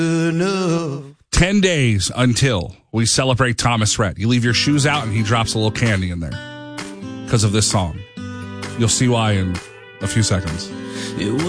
10 days until we celebrate Thomas Rhett. You leave your shoes out and he drops a little candy in there because of this song. You'll see why in a few seconds.